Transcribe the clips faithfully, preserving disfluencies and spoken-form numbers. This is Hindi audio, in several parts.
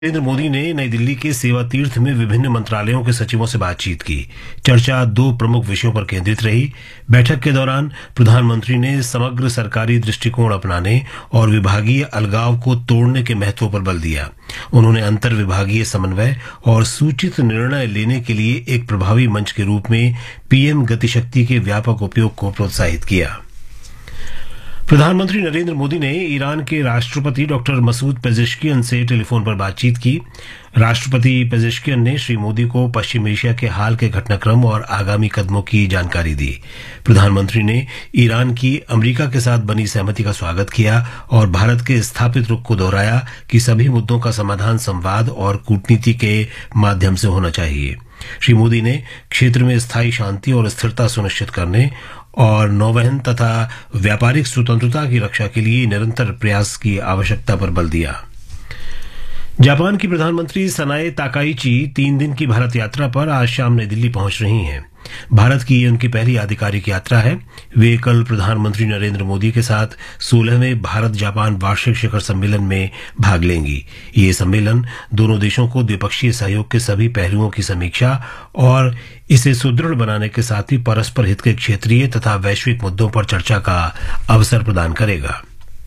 नरेंद्र मोदी ने नई दिल्ली के सेवा तीर्थ में विभिन्न मंत्रालयों के सचिवों से बातचीत की। चर्चा दो प्रमुख विषयों पर केंद्रित रही। बैठक के दौरान प्रधानमंत्री ने समग्र सरकारी दृष्टिकोण अपनाने और विभागीय अलगाव को तोड़ने के महत्व पर बल दिया। उन्होंने अंतर विभागीय समन्वय और सूचित निर्णय लेने के लिए एक प्रभावी मंच के रूप में पीएम गतिशक्ति के व्यापक उपयोग को प्रोत्साहित किया। प्रधानमंत्री नरेंद्र मोदी ने ईरान के राष्ट्रपति डॉक्टर मसूद पेजेश्कियन से टेलीफोन पर बातचीत की। राष्ट्रपति पेजेश्कियन ने श्री मोदी को पश्चिम एशिया के हाल के घटनाक्रम और आगामी कदमों की जानकारी दी। प्रधानमंत्री ने ईरान की अमेरिका के साथ बनी सहमति का स्वागत किया और भारत के स्थापित रुख को दोहराया कि सभी मुद्दों का समाधान संवाद और कूटनीति के माध्यम से होना चाहिए। श्री मोदी ने क्षेत्र में स्थायी शांति और स्थिरता सुनिश्चित करने और नौवहन तथा व्यापारिक स्वतंत्रता की रक्षा के लिए निरंतर प्रयास की आवश्यकता पर बल दिया। जापान की प्रधानमंत्री सनाए ताकाइची तीन दिन की भारत यात्रा पर आज शाम नई दिल्ली पहुंच रही हैं। भारत की ये उनकी पहली आधिकारिक यात्रा है। वे कल प्रधानमंत्री नरेंद्र मोदी के साथ सोलहवें भारत जापान वार्षिक शिखर सम्मेलन में भाग लेंगी। ये सम्मेलन दोनों देशों को द्विपक्षीय सहयोग के सभी पहलुओं की समीक्षा और इसे सुदृढ़ बनाने के साथ ही परस्पर हित के क्षेत्रीय तथा वैश्विक मुद्दों पर चर्चा का अवसर प्रदान करेगा।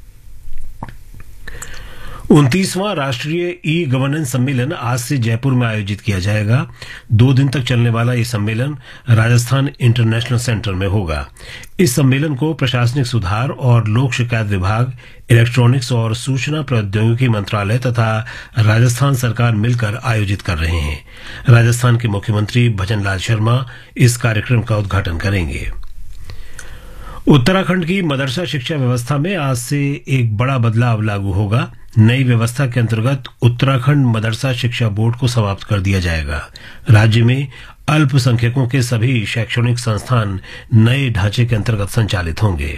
उनतीसवां राष्ट्रीय ई गवर्नेंस सम्मेलन आज से जयपुर में आयोजित किया जाएगा। दो दिन तक चलने वाला ये सम्मेलन राजस्थान इंटरनेशनल सेंटर में होगा। इस सम्मेलन को प्रशासनिक सुधार और लोक शिकायत विभाग, इलेक्ट्रॉनिक्स और सूचना प्रौद्योगिकी मंत्रालय तथा राजस्थान सरकार मिलकर आयोजित कर रहे हैं। राजस्थान के मुख्यमंत्री भजनलाल शर्मा इस कार्यक्रम का उद्घाटन करेंगे। उत्तराखंड की मदरसा शिक्षा व्यवस्था में आज से एक बड़ा बदलाव लागू होगा। नई व्यवस्था के अंतर्गत उत्तराखंड मदरसा शिक्षा बोर्ड को समाप्त कर दिया जाएगा। राज्य में अल्पसंख्यकों के सभी शैक्षणिक संस्थान नए ढांचे के अंतर्गत संचालित होंगे।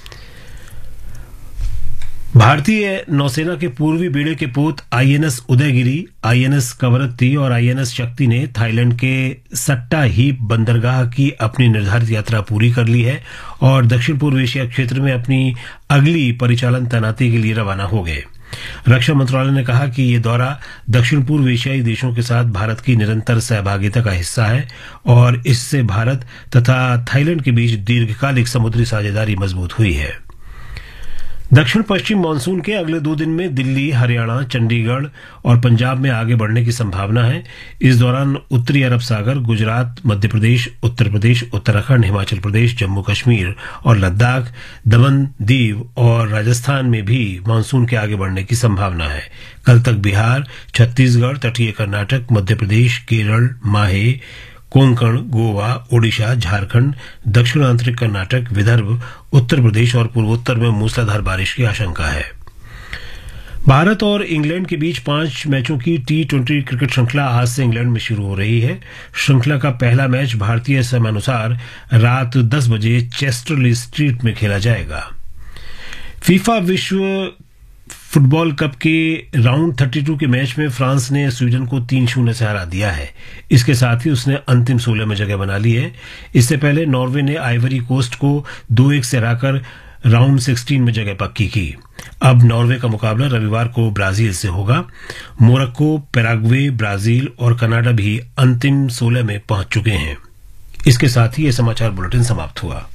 भारतीय नौसेना के पूर्वी बेड़े के पोत आईएनएस उदयगिरी, आईएनएस कवरत्ती और आईएनएस शक्ति ने थाईलैंड के सट्टा हीप बंदरगाह की अपनी निर्धारित यात्रा पूरी कर ली है और दक्षिण पूर्व एशिया क्षेत्र में अपनी अगली परिचालन तैनाती के लिए रवाना हो गए। रक्षा मंत्रालय ने कहा कि ये दौरा दक्षिण पूर्व एशियाई देशों के साथ भारत की निरंतर सहभागिता का हिस्सा है और इससे भारत तथा थाईलैंड के बीच दीर्घकालिक समुद्री साझेदारी मजबूत हुई है। दक्षिण पश्चिम मानसून के अगले दो दिन में दिल्ली, हरियाणा, चंडीगढ़ और पंजाब में आगे बढ़ने की संभावना है। इस दौरान उत्तरी अरब सागर, गुजरात, मध्य प्रदेश, उत्तर प्रदेश, उत्तराखंड, हिमाचल प्रदेश, जम्मू कश्मीर और लद्दाख, दमन, दीव और राजस्थान में भी मानसून के आगे बढ़ने की संभावना है। कल तक बिहार, छत्तीसगढ़, तटीय कर्नाटक, मध्य प्रदेश, केरल, माहे, कोंकण, गोवा, ओडिशा, झारखंड, दक्षिण आंतरिक कर्नाटक, विदर्भ, उत्तर प्रदेश और पूर्वोत्तर में मूसलाधार बारिश की आशंका है। भारत और इंग्लैंड के बीच पांच मैचों की टी ट्वेंटी क्रिकेट श्रृंखला आज से इंग्लैंड में शुरू हो रही है। श्रृंखला का पहला मैच भारतीय समयानुसार रात दस बजे चेस्टरली स्ट्रीट में खेला जाएगा। फीफा विश्व फुटबॉल कप के राउंड बत्तीस के मैच में फ्रांस ने स्वीडन को तीन शून्य से हरा दिया है। इसके साथ ही उसने अंतिम सोलह में जगह बना ली है। इससे पहले नॉर्वे ने आइवरी कोस्ट को दो एक से हराकर राउंड सोलह में जगह पक्की की। अब नॉर्वे का मुकाबला रविवार को ब्राजील से होगा। मोरक्को, पैराग्वे, ब्राजील और कनाडा भी अंतिम सोलह में पहुंच चुके हैं। इसके साथ ही यह समाचार बुलेटिन समाप्त हुआ।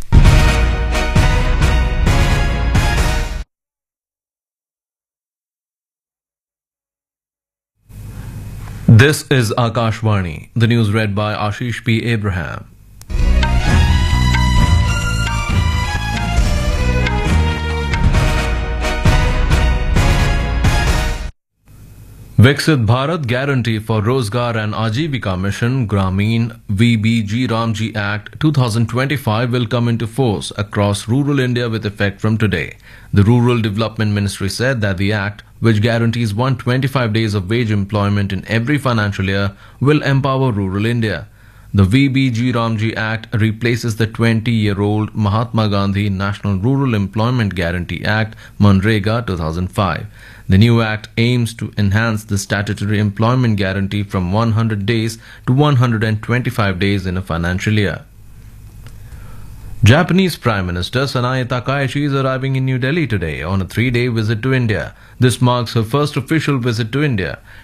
This is Akashvani, the news read by Ashish P. Abraham. Viksit Bharat Guarantee for Rozgar and Ajivika Mission Grameen V B G Ramji Act twenty twenty-five will come into force across rural India with effect from today. The Rural Development Ministry said that the act, which guarantees one hundred twenty-five days of wage employment in every financial year, will empower rural India. The V B G Ramji Act replaces the twenty-year-old Mahatma Gandhi National Rural Employment Guarantee Act, Manrega two thousand five. The new act aims to enhance the statutory employment guarantee from one hundred days to one hundred twenty-five days in a financial year. Japanese Prime Minister Sanae Takaichi is arriving in New Delhi today on a three-day visit to India. This marks her first official visit to India.